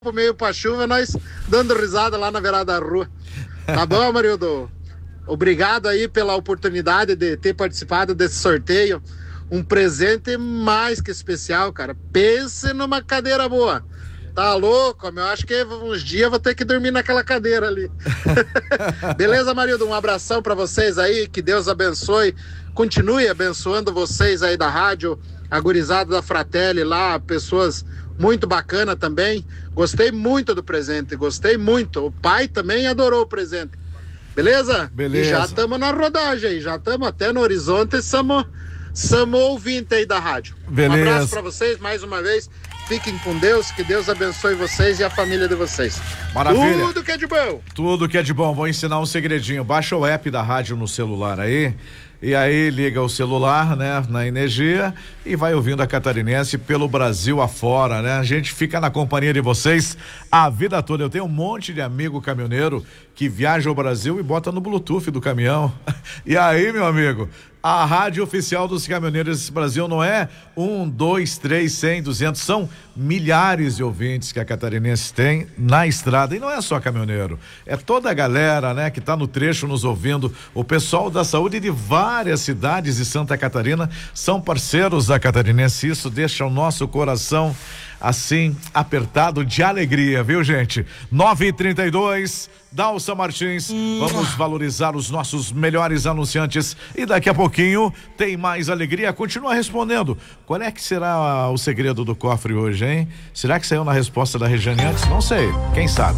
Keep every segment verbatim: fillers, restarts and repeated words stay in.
meio pra chuva, nós dando risada lá na beirada da rua. Tá bom, Amarildo? Obrigado aí pela oportunidade de ter participado desse sorteio. Um presente mais que especial, cara. Pense numa cadeira boa. Tá louco, meu? Acho que uns dias eu vou ter que dormir naquela cadeira ali. Beleza, Amarildo? Um abração pra vocês aí. Que Deus abençoe. Continue abençoando vocês aí da rádio. A gurizada da Fratelli lá, pessoas muito bacana também. Gostei muito do presente, gostei muito. O pai também adorou o presente. Beleza? Beleza. E já estamos na rodagem, já estamos até no horizonte, somos ouvinte aí da rádio. Beleza. Um abraço pra vocês mais uma vez. Fiquem com Deus, que Deus abençoe vocês e a família de vocês. Maravilha. Tudo que é de bom. Tudo que é de bom. Vou ensinar um segredinho. Baixa o app da rádio no celular aí. E aí liga o celular, né, na energia e vai ouvindo a Catarinense pelo Brasil afora, né? A gente fica na companhia de vocês a vida toda. Eu tenho um monte de amigo caminhoneiro que viaja ao Brasil e bota no Bluetooth do caminhão. E aí, meu amigo, a rádio oficial dos caminhoneiros desse Brasil não é um, dois, três, cem, duzentos, são milhares de ouvintes que a Catarinense tem na estrada. E não é só caminhoneiro, é toda a galera, né, que tá no trecho nos ouvindo. O pessoal da saúde de várias cidades de Santa Catarina são parceiros da Catarinense. Isso deixa o nosso coração assim apertado de alegria, viu, gente? nove e trinta e dois, Dalsa Martins, vamos valorizar os nossos melhores anunciantes e daqui a pouquinho tem mais alegria. Continua respondendo. Qual é que será o segredo do cofre hoje, hein? Será que saiu na resposta da Regiane antes? Não sei, quem sabe?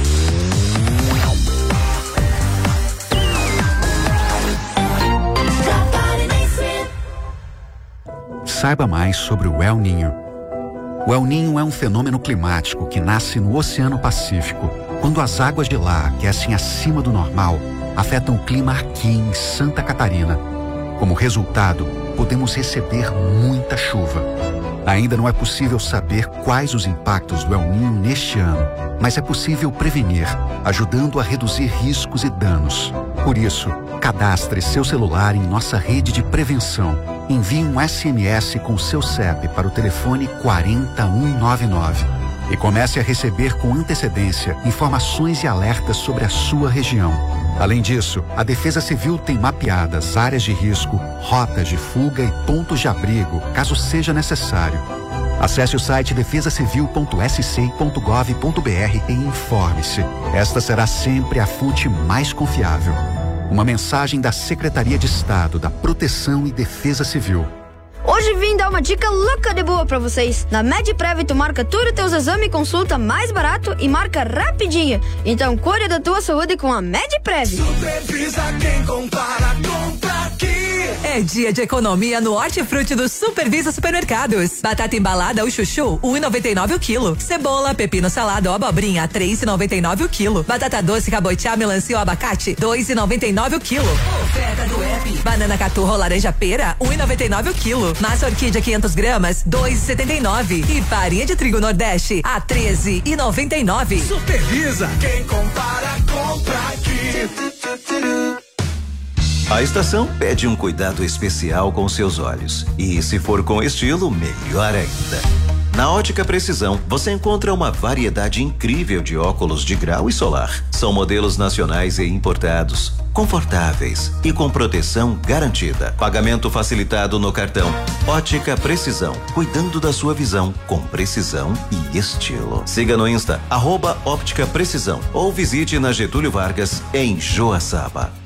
Saiba mais sobre o El Niño. O El Niño é um fenômeno climático que nasce no Oceano Pacífico, quando as águas de lá aquecem acima do normal, afetam o clima aqui em Santa Catarina. Como resultado, podemos receber muita chuva. Ainda não é possível saber quais os impactos do El Niño neste ano, mas é possível prevenir, ajudando a reduzir riscos e danos. Por isso, cadastre seu celular em nossa rede de prevenção. Envie um S M S com seu C E P para o telefone quatro zero um nove nove e comece a receber com antecedência informações e alertas sobre a sua região. Além disso, a Defesa Civil tem mapeadas áreas de risco, rotas de fuga e pontos de abrigo, caso seja necessário. Acesse o site defesa civil ponto s c ponto gov ponto b r e informe-se. Esta será sempre a fonte mais confiável. Uma mensagem da Secretaria de Estado da Proteção e Defesa Civil. Hoje vim dar uma dica louca de boa pra vocês. Na MedPrev tu marca tudo teus exames e consulta mais barato e marca rapidinho. Então cuide da tua saúde com a MedPrev. Supervisa quem compara, compra aqui. É dia de economia no Hortifruti do Supervisa Supermercados. Batata embalada ou chuchu, um e noventa e nove o quilo. Cebola, pepino salado ou abobrinha, três e noventa e nove o quilo. Batata doce, cabotiá, melancia ou abacate, dois e noventa e nove o quilo. Oferta do app. Banana caturra ou laranja pera, um e noventa e nove o quilo. Massa orquídea quinhentos gramas, dois e setenta e nove. E farinha de trigo Nordeste, a treze e noventa e nove. Supervisa. Quem compara, compra aqui. A estação pede um cuidado especial com seus olhos. E se for com estilo, melhor ainda. Na Ótica Precisão, você encontra uma variedade incrível de óculos de grau e solar. São modelos nacionais e importados, confortáveis e com proteção garantida. Pagamento facilitado no cartão. Ótica Precisão, cuidando da sua visão com precisão e estilo. Siga no Insta, arroba Óptica Precisão, ou visite na Getúlio Vargas, em Joaçaba.